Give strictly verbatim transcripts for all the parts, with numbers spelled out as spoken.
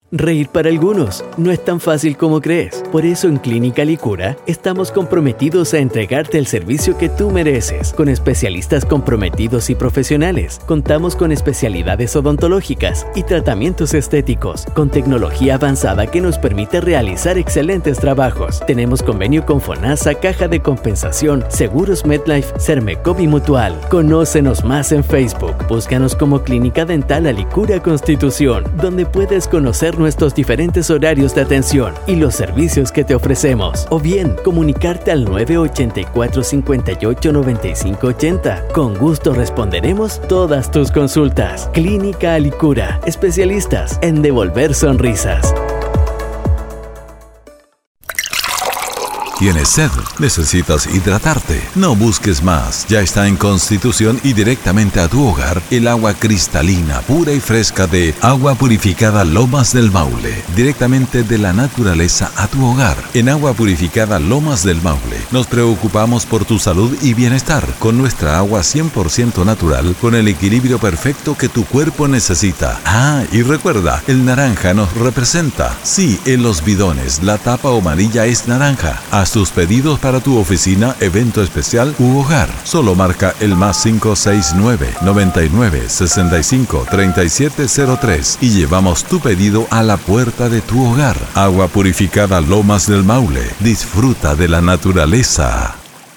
Reír para algunos no es tan fácil como crees. Por eso en Clínica Licura estamos comprometidos a entregarte el servicio que tú mereces. Con especialistas comprometidos y profesionales. Contamos con especialidades odontológicas y tratamientos estéticos, con tecnología avanzada que nos permite realizar excelentes trabajos. Tenemos convenio con FONASA, Caja de Compensación, Seguros MedLife, Sermecop y Mutual. Conócenos más en Facebook. Búscanos como Clínica Dental Alicura Constitución, donde puedes conocer nuestros diferentes horarios de atención y los servicios que te ofrecemos. O bien, comunicarte al nueve ocho cuatro, cinco ocho, nueve cinco ocho cero. Con gusto responderemos todas tus consultas. Clínica Alicura, especialistas en devolver sonrisas. ¿Tienes sed? ¿Necesitas hidratarte? No busques más. Ya está en Constitución y directamente a tu hogar el agua cristalina, pura y fresca de Agua Purificada Lomas del Maule. Directamente de la naturaleza a tu hogar. En Agua Purificada Lomas del Maule nos preocupamos por tu salud y bienestar con nuestra agua cien por ciento natural con el equilibrio perfecto que tu cuerpo necesita. Ah, y recuerda, el naranja nos representa. Sí, en los bidones la tapa amarilla es naranja. Haz tus pedidos para tu oficina, evento especial u hogar. Solo marca el más cinco seis nueve, noventa y nueve, sesenta y cinco, treinta y siete cero tres y llevamos tu pedido a la puerta de tu hogar. Agua Purificada Lomas del Maule. Disfruta de la naturaleza.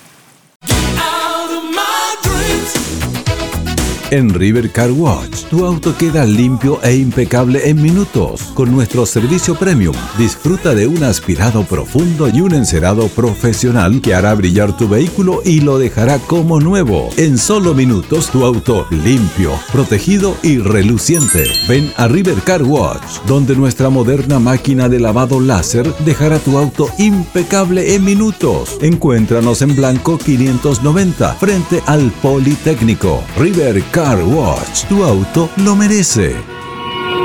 En River Car Wash, tu auto queda limpio e impecable en minutos. Con nuestro servicio premium, disfruta de un aspirado profundo y un encerado profesional que hará brillar tu vehículo y lo dejará como nuevo. En solo minutos, tu auto limpio, protegido y reluciente. Ven a River Car Wash, donde nuestra moderna máquina de lavado láser dejará tu auto impecable en minutos. Encuéntranos en Blanco quinientos noventa, frente al Politécnico. River Car Car Wash, tu auto lo merece.